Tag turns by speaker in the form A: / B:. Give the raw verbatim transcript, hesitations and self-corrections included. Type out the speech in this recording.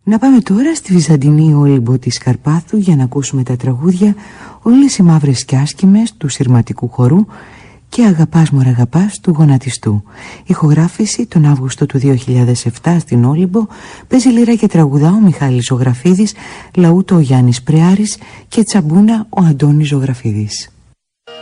A: Να πάμε τώρα στη Βυζαντινή Όλυμπο της Καρπάθου για να ακούσουμε τα τραγούδια «Όλες οι μαύρες κι άσχημες» του Συρματικού Χορού και «Αγαπάς μωρ' αγαπάς» του Γονατιστού. Ηχογράφηση τον Αύγουστο του δύο χιλιάδες επτά στην Όλυμπο. Παίζει λίρα και τραγουδά ο Μιχάλης Ζωγραφίδης, λαούτο ο Γιάννης Πρεάρης και τσαμπούνα ο Αντώνης Ζωγραφίδης.